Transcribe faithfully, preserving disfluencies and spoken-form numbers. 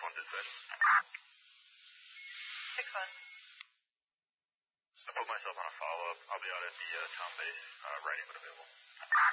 one dispatch. six one. I put myself on a follow-up. I'll be out at the uh, town base, uh, writing when available.